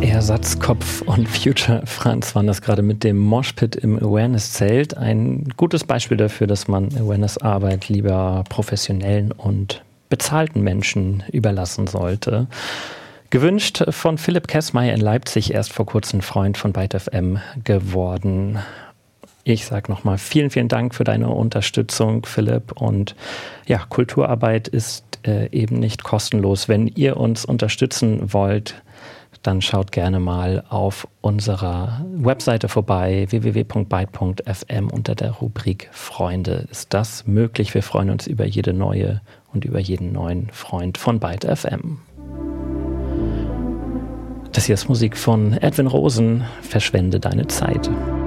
Ersatzkopf und Future Franz waren das gerade mit dem Moshpit im Awareness-Zelt. Ein gutes Beispiel dafür, dass man Awareness-Arbeit lieber professionellen und bezahlten Menschen überlassen sollte. Gewünscht von Philipp Kessmeyer in Leipzig, erst vor kurzem Freund von Byte FM geworden. Ich sage nochmal vielen, vielen Dank für deine Unterstützung, Philipp. Und ja, Kulturarbeit ist eben nicht kostenlos. Wenn ihr uns unterstützen wollt, dann schaut gerne mal auf unserer Webseite vorbei, www.byte.fm. Unter der Rubrik Freunde ist das möglich. Wir freuen uns über jede neue und über jeden neuen Freund von Byte FM. Das hier ist Musik von Edwin Rosen. Verschwende deine Zeit.